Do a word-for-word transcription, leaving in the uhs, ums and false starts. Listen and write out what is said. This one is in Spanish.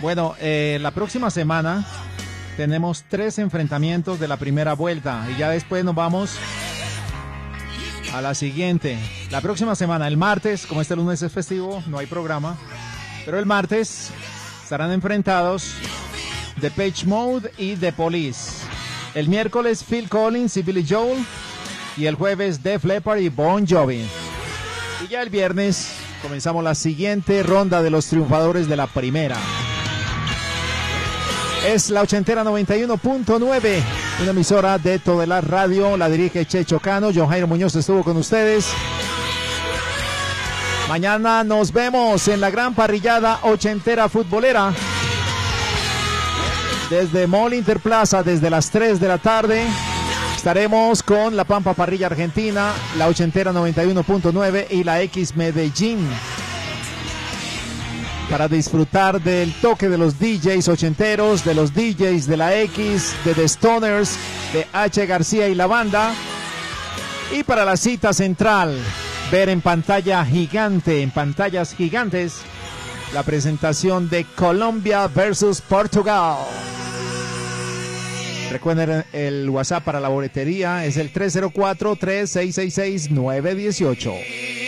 Bueno, eh, la próxima semana tenemos tres enfrentamientos de la primera vuelta y ya después nos vamos a la siguiente. La próxima semana, el martes, como este lunes es festivo, no hay programa, pero el martes estarán enfrentados Depeche Mode y The Police. El miércoles Phil Collins y Billy Joel, y el jueves Def Leppard y Bon Jovi. Y ya el viernes comenzamos la siguiente ronda de los triunfadores de la primera. Es la ochentera noventa y uno punto nueve, una emisora de Todelar Radio. La dirige Checho Cano. John Jairo Muñoz estuvo con ustedes. Mañana nos vemos en la gran parrillada ochentera futbolera. Desde Mall Interplaza, desde las tres de la tarde, estaremos con la Pampa Parrilla Argentina, la ochentera noventa y uno punto nueve y la X Medellín, para disfrutar del toque de los D Js ochenteros, de los D Js de la X, de The Stoners, de H. García y la banda. Y para la cita central, ver en pantalla gigante, en pantallas gigantes, la presentación de Colombia versus Portugal. Recuerden, el WhatsApp para la boletería es el tres cero cuatro, tres seis seis seis, nueve uno ocho.